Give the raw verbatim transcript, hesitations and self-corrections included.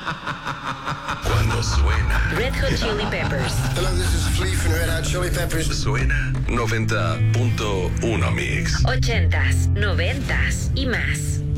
Cuando suena Red Hot Chili Peppers. Hello, this is Flea from Red Hot Chili Peppers. Suena noventa punto uno Mix. Ochentas, noventas y más.